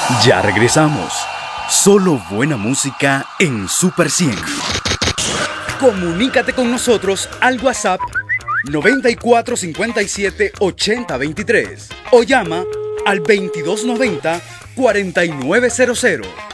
Ya regresamos. Solo buena música en Super 100. Comunícate con nosotros al WhatsApp 94 57 80 23 o llama al 2290 4900.